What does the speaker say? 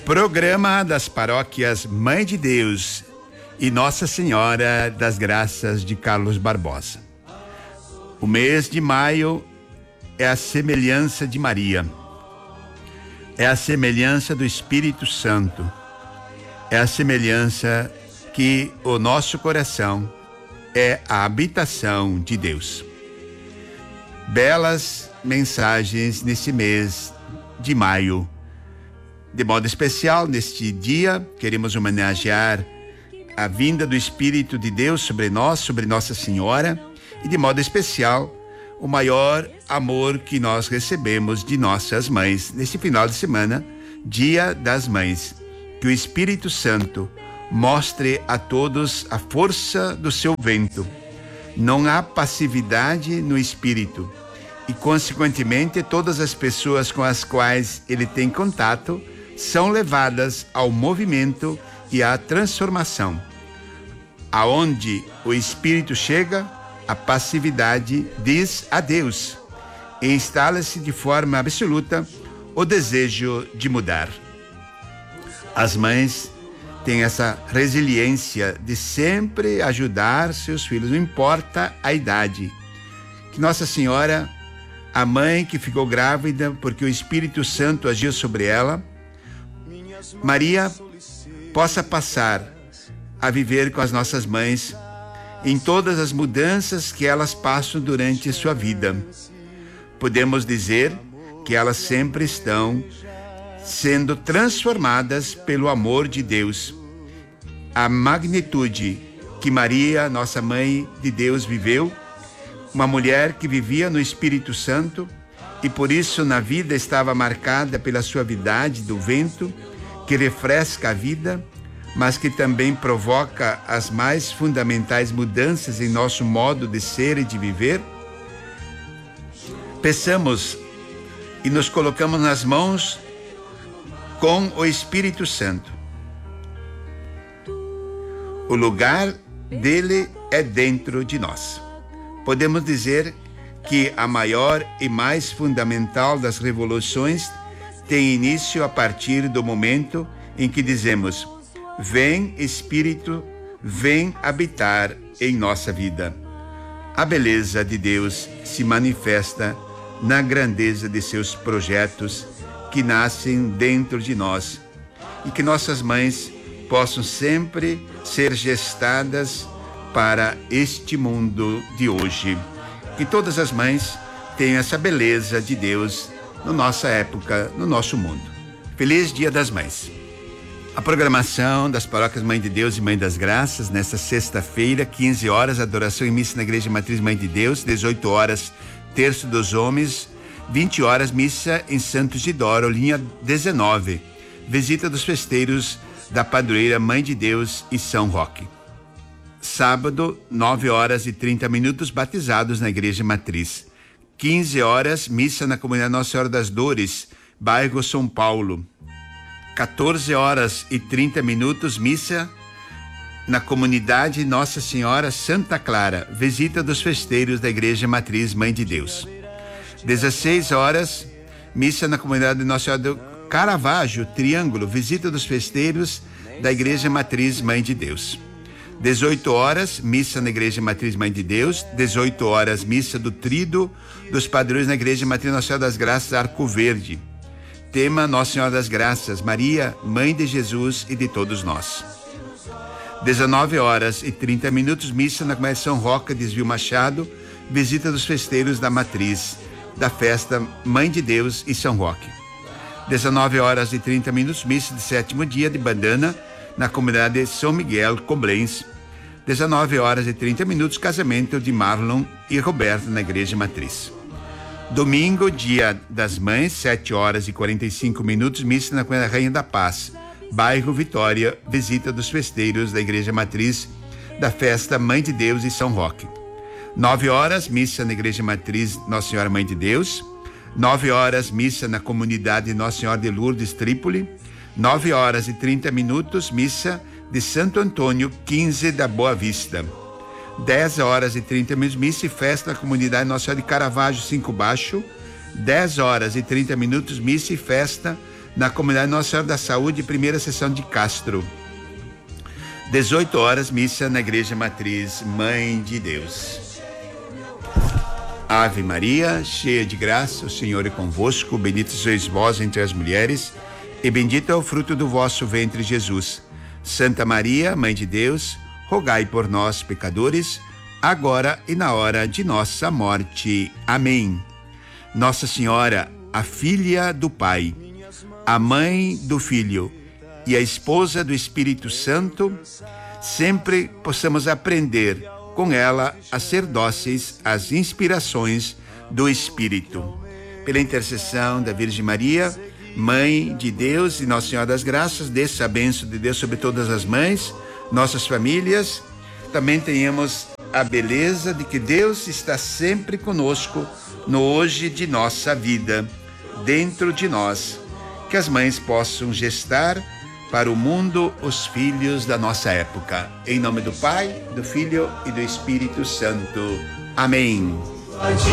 Programa das paróquias Mãe de Deus e Nossa Senhora das Graças de Carlos Barbosa. O mês de maio é a semelhança de Maria, é a semelhança do Espírito Santo, é a semelhança que o nosso coração é a habitação de Deus. Belas mensagens nesse mês de maio. De modo especial, neste dia, queremos homenagear a vinda do Espírito de Deus sobre nós, sobre Nossa Senhora, e de modo especial, o maior amor que nós recebemos de nossas mães. Neste final de semana, Dia das Mães, que o Espírito Santo mostre a todos a força do seu vento. Não há passividade no Espírito e, consequentemente, todas as pessoas com as quais ele tem contato são levadas ao movimento e à transformação. Aonde o Espírito chega, a passividade diz adeus e instala-se de forma absoluta o desejo de mudar. As mães têm essa resiliência de sempre ajudar seus filhos, não importa a idade. Que Nossa Senhora, a mãe que ficou grávida porque o Espírito Santo agiu sobre ela, Maria, possa passar a viver com as nossas mães em todas as mudanças que elas passam durante sua vida. Podemos dizer que elas sempre estão sendo transformadas pelo amor de Deus. A magnitude que Maria, nossa mãe de Deus, viveu, uma mulher que vivia no Espírito Santo e por isso na vida estava marcada pela suavidade do vento, que refresca a vida, mas que também provoca as mais fundamentais mudanças em nosso modo de ser e de viver. Peçamos e nos colocamos nas mãos com o Espírito Santo. O lugar dele é dentro de nós. Podemos dizer que a maior e mais fundamental das revoluções tem início a partir do momento em que dizemos: vem Espírito, vem habitar em nossa vida. A beleza de Deus se manifesta na grandeza de seus projetos que nascem dentro de nós e que nossas mães possam sempre ser gestadas para este mundo de hoje. Que todas as mães tenham essa beleza de Deus na nossa época, no nosso mundo. Feliz Dia das Mães. A programação das paróquias Mãe de Deus e Mãe das Graças, nesta sexta-feira, 15 horas, adoração e missa na Igreja Matriz Mãe de Deus, 18 horas, Terço dos Homens, 20 horas, missa em Santos de Doro, linha 19, visita dos festeiros da padroeira Mãe de Deus e São Roque. Sábado, 9 horas e 30 minutos, batizados na Igreja Matriz. 15 horas, missa na comunidade Nossa Senhora das Dores, bairro São Paulo. 14 horas e 30 minutos, missa na comunidade Nossa Senhora Santa Clara, visita dos festeiros da Igreja Matriz Mãe de Deus. 16 horas, missa na comunidade Nossa Senhora do Caravaggio, Triângulo, visita dos festeiros da Igreja Matriz Mãe de Deus. 18 horas, missa na Igreja Matriz Mãe de Deus. 18 horas, missa do Tríduo dos Padrões na Igreja Matriz Nossa Senhora das Graças, Arco Verde. Tema: Nossa Senhora das Graças, Maria, Mãe de Jesus e de todos nós. 19 horas e 30 minutos, missa na comunidade São Roque, Desvio Machado, visita dos festeiros da Matriz, da festa Mãe de Deus e São Roque. 19 horas e 30 minutos, missa de 7º dia de Bandana, na comunidade São Miguel, Coblenz. 19 horas e 30 minutos, casamento de Marlon e Roberto na Igreja Matriz. Domingo, Dia das Mães, 7 horas e 45 minutos, missa na comunidade Rainha da Paz, bairro Vitória, visita dos festeiros da Igreja Matriz, da festa Mãe de Deus e São Roque. 9 horas, missa na Igreja Matriz Nossa Senhora Mãe de Deus. 9 horas, missa na comunidade Nossa Senhora de Lourdes, Trípoli. 9 horas e 30 minutos, missa de Santo Antônio, 15 da Boa Vista. 10 horas e 30 minutos, missa e festa na comunidade Nossa Senhora de Caravaggio, 5 Baixo. 10 horas e 30 minutos, missa e festa na comunidade Nossa Senhora da Saúde, primeira sessão de Castro. 18 horas, missa na Igreja Matriz Mãe de Deus. Ave Maria, cheia de graça, o Senhor é convosco, bendita sois vós entre as mulheres, e bendito é o fruto do vosso ventre, Jesus. Santa Maria, Mãe de Deus, rogai por nós, pecadores, agora e na hora de nossa morte. Amém. Nossa Senhora, a filha do Pai, a mãe do Filho e a esposa do Espírito Santo, sempre possamos aprender com ela a ser dóceis às inspirações do Espírito. Pela intercessão da Virgem Maria, Mãe de Deus e Nossa Senhora das Graças, desça a bênção de Deus sobre todas as mães, nossas famílias. Também tenhamos a beleza de que Deus está sempre conosco no hoje de nossa vida, dentro de nós. Que as mães possam gestar para o mundo os filhos da nossa época. Em nome do Pai, do Filho e do Espírito Santo. Amém.